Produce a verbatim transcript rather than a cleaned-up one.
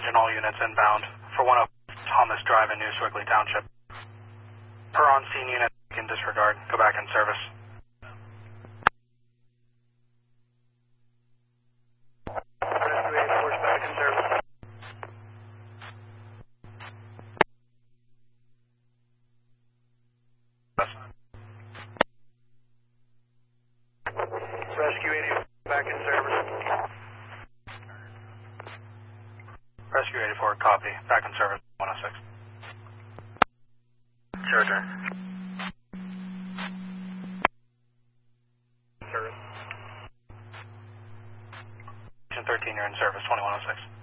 Attention all units inbound for one oh Thomas Drive in New Swigley Township. Per on scene unit in disregard. Go back in service. Rescue eighty-four is back in service. Rescue eighty-four back in service. Rescue eighty-four, copy. Back in service, one oh six. Charger. Service. thirteen, you're in service, twenty-one oh six.